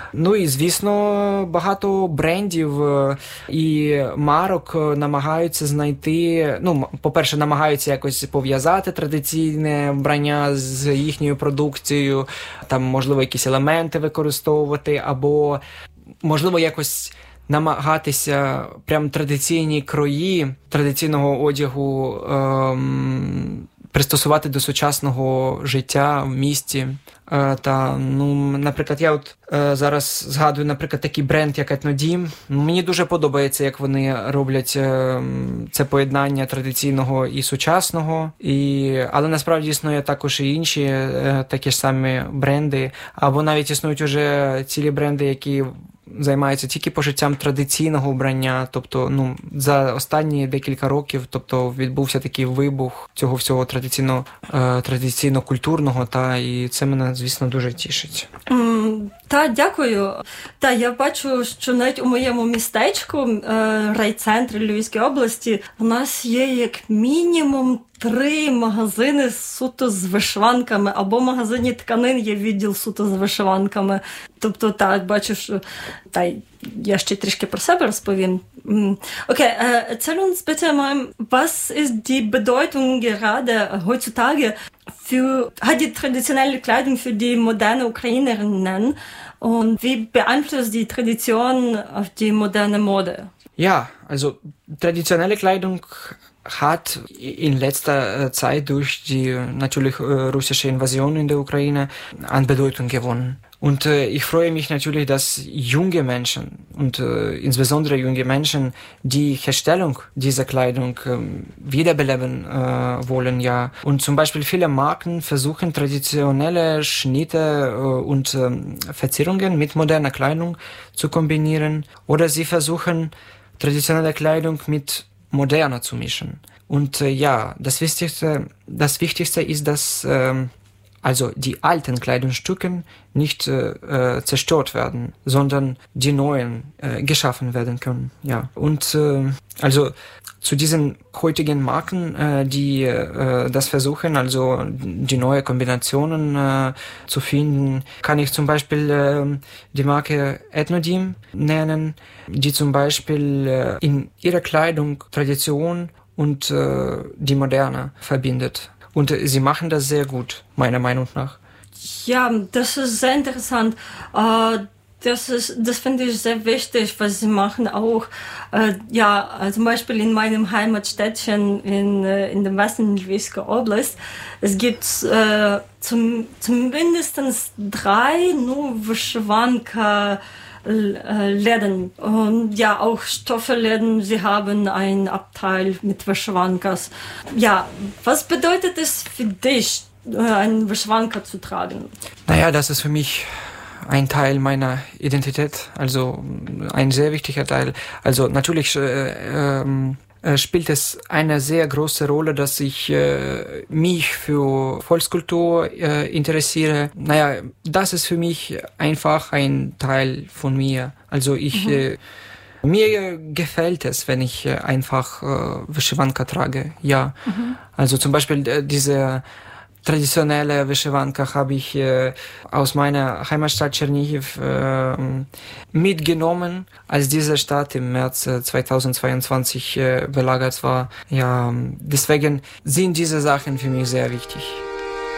Ну і, звісно, багато брендів і марок намагаються знайти, ну, по-перше, намагаються якось пов'язати традиційне вбрання з їхньою продукцією, там, можливо, якісь елементи використовувати, або, можливо, якось намагатися прям традиційні крої традиційного одягу пристосувати до сучасного життя в місті. Та, ну, наприклад, я от зараз згадую, наприклад, такий бренд, як Етнодім. Мені дуже подобається, як вони роблять це поєднання традиційного і сучасного. Але насправді існує також і інші такі ж самі бренди, або навіть існують уже цілі бренди, які займаються тільки пошиттям традиційного вбрання. Тобто, ну, за останні декілька років, тобто, відбувся такий вибух цього всього традиційно-культурного, і це мене, звісно, дуже тішить. Дякую. Я бачу, що навіть у моєму містечку, райцентрі Львівської області, у нас є як мінімум 3 магазини суто з вишиванками, або в магазині тканин є відділ суто з вишиванками. Тобто, бачу, що... я ще трішки про себе розповім. Okay, erzähl uns bitte mal, was ist die Bedeutung gerade heutzutage hat die traditionelle Kleidung für die moderne Ukrainerinnen und wie beeinflusst die Tradition auf die moderne Mode? Ja, also traditionelle Kleidung hat in letzter Zeit durch die natürlich russische Invasion in der Ukraine an Bedeutung gewonnen. Und ich freue mich natürlich, dass junge Menschen und insbesondere junge Menschen die Herstellung dieser Kleidung wiederbeleben wollen, ja. Und zum Beispiel viele Marken versuchen traditionelle Schnitte und Verzierungen mit moderner Kleidung zu kombinieren, oder sie versuchen traditionelle Kleidung mit moderner zu mischen. Und das Wichtigste ist, dass also die alten Kleidungsstücke nicht zerstört werden, sondern die neuen geschaffen werden können. Ja. Und also zu diesen heutigen Marken, die das versuchen, also die neue Kombinationen zu finden, kann ich zum Beispiel die Marke Etnodim nennen, die zum Beispiel in ihrer Kleidung Tradition und die Moderne verbindet. Und sie machen das sehr gut, meiner Meinung nach. Ja, das ist sehr interessant. Das finde ich sehr wichtig, was sie machen auch. Zum Beispiel in meinem Heimatstädtchen in dem Westen Lьвівської Oblast, es gibt zumindest 3 nur Вишиванка Läden und auch Stoffelläden, sie haben einen Abteil mit Вишиванkas. Ja, was bedeutet es für dich, einen Вишиванка zu tragen? Naja, das ist für mich ein Teil meiner Identität, also ein sehr wichtiger Teil. Also natürlich spielt es eine sehr große Rolle, dass ich mich für Volkskultur interessiere. Naja, das ist für mich einfach ein Teil von mir. Also mir gefällt es, wenn ich einfach Wyszywanka trage, ja. Also zum Beispiel diese traditionelle Wyszywanka habe ich aus meiner Heimatstadt Tschernihiv mitgenommen, als diese Stadt im März 2022 belagert war. Ja, deswegen sind diese Sachen für mich sehr wichtig.